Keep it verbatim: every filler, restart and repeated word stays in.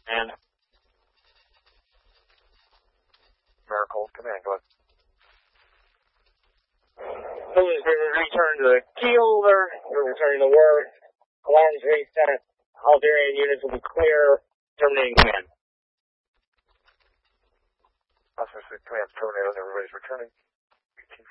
And Miracle Command, go ahead. So we're return to the keel, we're returning to work, alarms reset, all Darien units will be clear, terminating command. Officer Command terminated, everybody's returning.